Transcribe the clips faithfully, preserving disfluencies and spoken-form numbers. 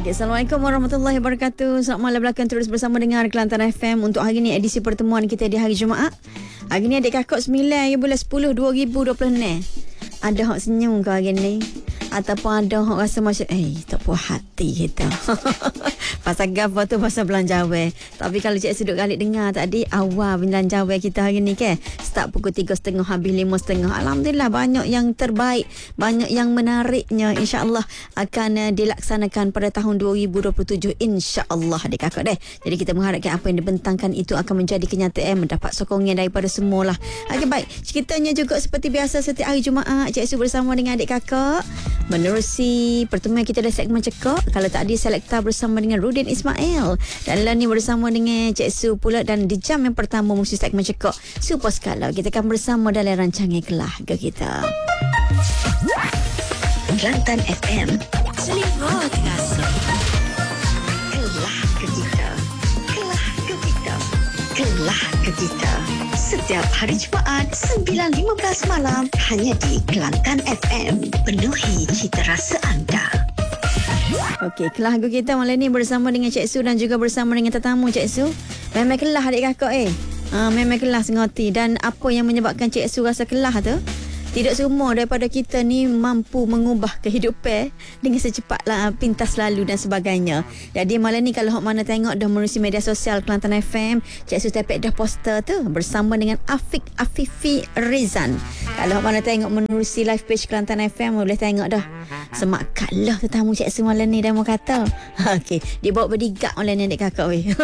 Okay, Assalamualaikum warahmatullahi wabarakatuh. Selamat malam belakang, terus bersama dengan Kelantan F M untuk hari ni, edisi pertemuan kita di hari Jumaat. Hari ni adik kakak sembilan bulan sepuluh dua ribu dua puluh enam. Ada hak senyum ke hari ni? Ataupun ada hak rasa macam eh tak puas hati kita. Pasal gapa tu, pasal belanjawan. Tapi kalau Cik Sudut kali dengar tadi awal belanjawan kita hari ni ke, start pukul tiga setengah habis lima setengah. Alhamdulillah banyak yang terbaik, banyak yang menariknya. InsyaAllah akan uh, dilaksanakan pada tahun dua ribu dua puluh tujuh, insyaAllah adik kakak deh. Jadi kita mengharapkan apa yang dibentangkan itu akan menjadi kenyataan, mendapat sokongan daripada semualah. Okey, baik, ceritanya juga seperti biasa setiap hari Jumaat Cik Su bersama dengan adik kakak menerusi pertemuan kita dari segmen cekak. Kalau tak ada selekta bersama dengan Rudin Ismail, dan lain ni bersama dengan Cik Su pula. Dan di jam yang pertama musim segmen cekak Super Skala, kita akan bersama dalam rancangan Kelah Ke Kita. Kelantan F M Selimut Rasa. Kelah Ke Kita, Kelah Ke Kita, Kelah Ke Kita. Setiap hari Jumaat sembilan lima belas malam hanya di Kelantan F M. Penuhi cita rasa anda. Okey, Kelah Ke Kita malam ni bersama dengan Cik Su dan juga bersama dengan tetamu Cik Su. Memang kelah adik kakak eh. Ha, memang kelah sengoti. Dan apa yang menyebabkan Cik Su rasa kelah tu? Tidak semua daripada kita ni mampu mengubah kehidupan dengan secepatlah pintas lalu dan sebagainya. Jadi malam ni kalau hok mana tengok dah menerusi media sosial Kelantan F M, Cik Su tepek dah poster tu bersama dengan Afiq Afifi Rizan. Kalau hok mana tengok menerusi live page Kelantan F M, boleh tengok dah. Semak kalah tetamu Cik Su malam ni dah mau kata. Okey, dia bawa berdigak malam ni adik kakak weh.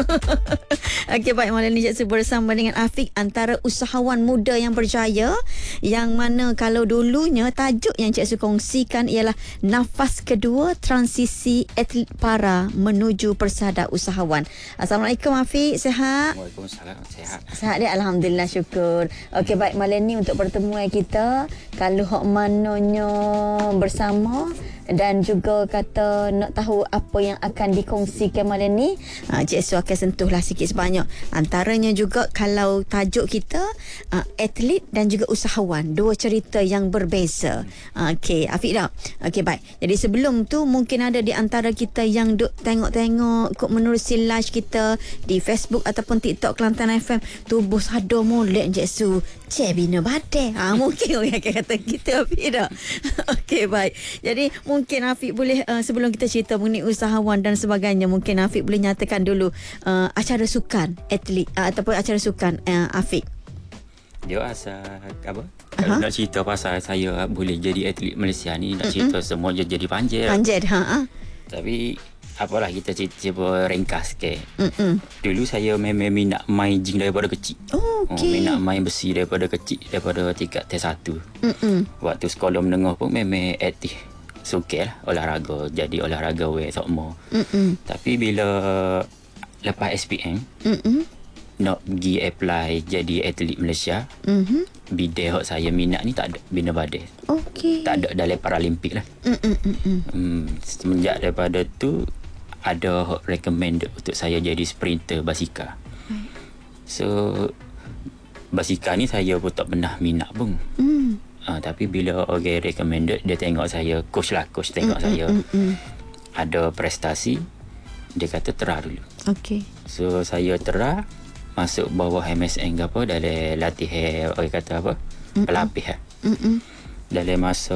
Okey, baik, malam ni Cik Su bersama dengan Afiq, antara usahawan muda yang berjaya, yang mana kalau dulunya tajuk yang Cik Su kongsikan ialah nafas kedua transisi atlet para menuju persada usahawan. Assalamualaikum Afiq, sihat? Waalaikumsalam, sihat. Sihat dia, alhamdulillah, syukur. Okey, baik, malam ni untuk pertemuan kita, kalau hok mananya bersama dan juga kata nak tahu apa yang akan dikongsikan malam ni, ha, Cik Su akan sentuhlah sikit sebanyak. Antaranya juga kalau tajuk kita uh, atlet dan juga usahawan, dua cerita yang berbeza. Okey, Afiq dah. Okey, baik. Jadi sebelum tu mungkin ada di antara kita yang duk tengok-tengok kok menerusi live kita di Facebook ataupun TikTok Kelantan F M, tubuh sadar molek Cik Su. Cik bina badai. Ha, mungkin orang akan kata kita Afiq dah. Okey, baik. Jadi mungkin Afiq boleh uh, sebelum kita cerita mengenai usahawan dan sebagainya, mungkin Afiq boleh nyatakan dulu uh, acara sukan atlet uh, ataupun acara sukan uh, Afiq. Dia asal apa? Kalau nak cerita pasal saya boleh jadi atlet Malaysia ni, nak cerita Mm-mm. semua je jadi panjang. Panjang, ha. ha. Tapi apalah, kita cerita ringkas ke. Mm-mm. Dulu saya memang minat main gym daripada kecil. Oh, okey. Oh, minat main besi daripada kecil, daripada tingkat T satu. Mm-mm. Waktu sekolah menengah pun memang aktif. Suka lah olahraga, jadi olahraga we sokmo. Tapi bila lepas S P M, Mm-mm. nak pergi apply jadi atlet Malaysia, mm-hmm. bidang hak saya minat ni tak ada, bina badan. Okey. Tak ada dalam Paralimpik lah. Hmm, semenjak daripada tu ada hak recommend untuk saya jadi sprinter basikal. Mm. So basikal ni saya pun tak pernah minat pun. Mm. Uh, tapi bila orang recommended, dia tengok saya, coach lah, coach tengok mm, saya mm, mm. ada prestasi, dia kata tera dulu. Okey. So saya tera, masuk bawah M S N ke apa, dalam latihan orang kata apa, mm, pelapis lah. Mm, dalam masa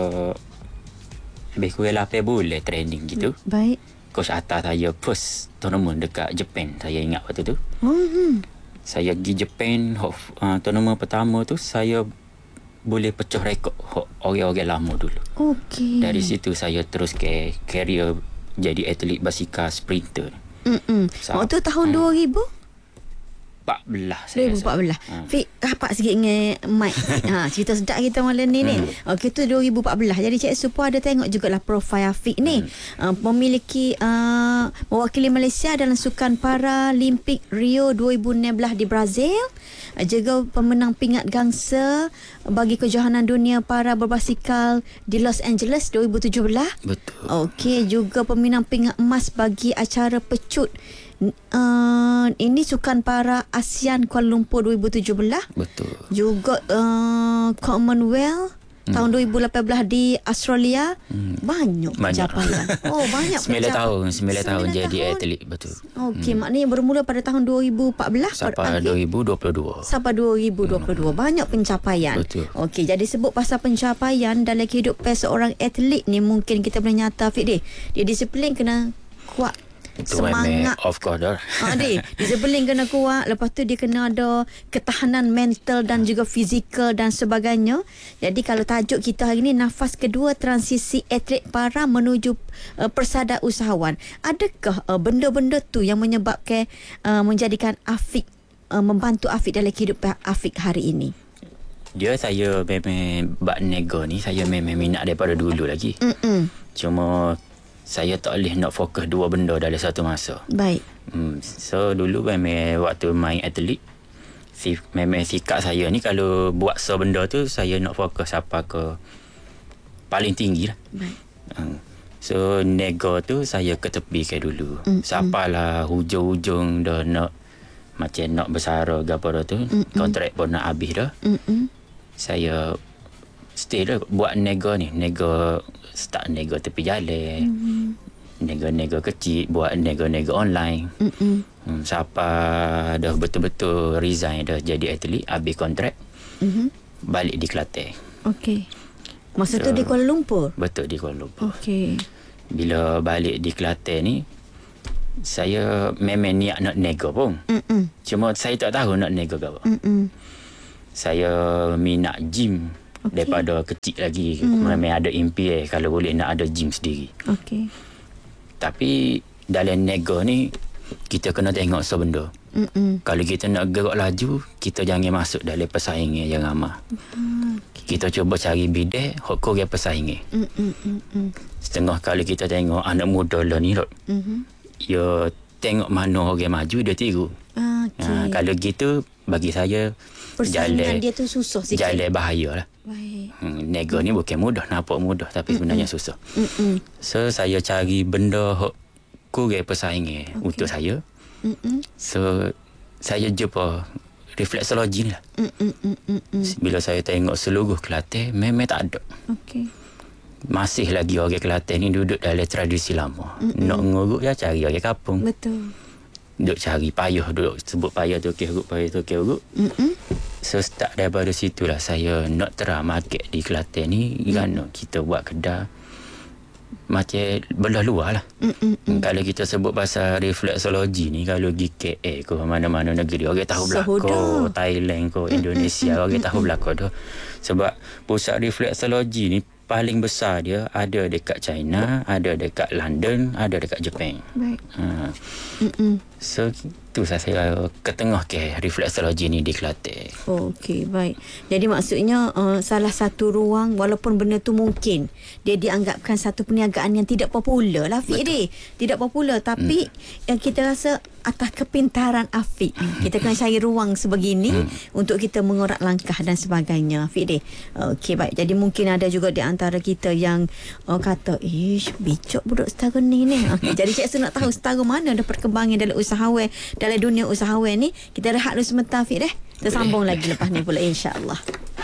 lebih kurang lapan bulan training gitu. Baik. Coach atas saya post tournament dekat Japan, saya ingat waktu tu. Mm-hmm. Saya pergi Japan, uh, tournament pertama tu saya boleh pecah rekod orang-orang lama dulu. Okey. Dari situ saya terus ke career jadi atlet basikal sprinter. Hmm. Waktu tahun hmm. dua ribu empat belas saya dua ribu empat belas. Ha. Fik, rapat sikit dengan mic. Ha, cerita sedap kita malam ni ni. Hmm. Okey, tu dua ribu empat belas. Jadi Cik Supa ada tengok jugalah profil Fik ni. Hmm. Uh, memiliki uh, mewakili Malaysia dalam sukan Paralimpik Rio dua ribu enam belas di Brazil. Uh, juga pemenang pingat gangsa bagi kejohanan dunia para berbasikal di Los Angeles dua ribu tujuh belas. Betul. Okey, juga pemenang pingat emas bagi acara pecut Uh, ini sukan para ASEAN Kuala Lumpur dua ribu tujuh belas. Betul. Juga uh, Commonwealth Hmm. Tahun dua ribu lapan belas di Australia. Hmm. Banyak Banyak. pencapaian. Oh, banyak sembilan pencapaian. tahun sembilan tahun jadi tahun. atlet, betul. Okey, hmm. maknanya bermula pada tahun dua ribu empat belas Sampai dua ribu dua puluh dua. Sampai dua ribu dua puluh dua. Hmm. Banyak pencapaian. Betul. Okey, jadi sebut pasal pencapaian dalam kehidupan seorang atlet ni, mungkin kita boleh nyata Fik, dia disiplin kena kuat. Itu Semangat. of course dah. Ha, dia disiplin kena kuat. Lepas tu dia kena ada ketahanan mental dan juga fizikal dan sebagainya. Jadi kalau tajuk kita hari ni, nafas kedua transisi atlet para menuju uh, persada usahawan. Adakah uh, benda-benda tu yang menyebabkan uh, menjadikan Afiq uh, membantu Afiq dalam kehidupan Afiq hari ini? Dia saya memang bab nego ni saya memang minat daripada dulu lagi. Mm-mm. Cuma saya tak boleh nak fokus dua benda dalam satu masa. Baik. Hmm, so dulu memang waktu main atlet, si, memang sikap saya ni kalau buat sebenda tu saya nak fokus apa ke paling tinggi lah. Baik. Hmm. So nego tu saya ketepikan dulu. Mm-mm. Siapalah hujung-hujung dah nak macam nak bersara ke apa dah tu, Mm-mm. kontrak pun nak habis dah. Mm-mm. Saya stay dah buat nego ni. Nego, start nego tepi jalan. Mm-hmm. Nego-nego kecil, buat nego-nego online. Mm-mm. Hmm, siapa dah betul-betul resign dah jadi atlet, habis kontrak, Mm-hmm. balik di Kelantan. Okey. Masa So, tu di Kuala Lumpur. Betul, di Kuala Lumpur. Okey. Bila balik di Kelantan ni, saya memang niat nak nego pun. Mm-mm. Cuma saya tak tahu nak nego ke apa. Mm-mm. Saya minat gym. Okey. Daripada kecil lagi. Mm. Memang ada impian kalau boleh nak ada gym sendiri. Okey. Tapi dalam nego ni, kita kena tengok sebenda. Mm-mm. Kalau kita nak gerak laju, kita jangan masuk dalam persaingan yang ramai. Mm, okay. Kita cuba cari bidang hok kurang persaingan. Mm-mm. Setengah kali kita tengok anak muda lah ni, Mm-hmm. dia tengok mana orang maju, dia tiru. Okay. Ha, kalau gitu, bagi saya, persaingan jalan, dia tu susah sikit. jalan bahaya lah. Baik. Hmm, nego ni bukan mudah, nampak mudah tapi sebenarnya Mm-mm. susah. Mm-mm. So, saya cari benda hok kurang persaingan Okay. untuk saya. Mm-mm. So, saya jumpa refleksologi ni lah. Mm-mm. Bila saya tengok seluruh Kelantan, memang tak ada. Okey. Masih lagi orang Kelantan ni duduk dalam tradisi lama. Mm-mm. Nak nguruk ya cari orang kampung. Betul. Duduk cari payah, duduk sebut payah tu okey urut, payah tu okey urut. Mm-mm. So start daripada situlah saya nak try market di Kelantan ni. Mm. Kan kita buat kedai macam belah luar lah. Mm-mm. Kalau kita sebut pasal refleksologi ni, kalau pergi K L ke mana-mana negeri, orang tahu belakang. Thailand ke Indonesia, orang tahu belakang tu. Sebab pusat refleksologi ni paling besar dia ada dekat China, ada dekat London, ada dekat Jepun. Baik. Ha. Mm-mm. So tu saya ketengah ke refleksologi ni di Kelantan. Oh, okey, baik. Jadi maksudnya uh, salah satu ruang, walaupun benda tu mungkin dia dianggapkan satu perniagaan yang tidak popular lah Afiq ni. Tidak popular, tapi hmm. yang kita rasa atas kepintaran Afiq ni, kita kena cari ruang sebegini hmm. untuk kita mengorak langkah dan sebagainya Afiq ni. Okey, baik. Jadi mungkin ada juga di antara kita yang uh, kata, ish, bicok budak setara ni ni. Okay, jadi saya nak tahu setara mana ada perkembangan dalam usahawan, dalam dunia usahawan ni. Kita rehat dulu sebentar Afiq deh. Kita sambung lagi lepas ni pula, insya-Allah.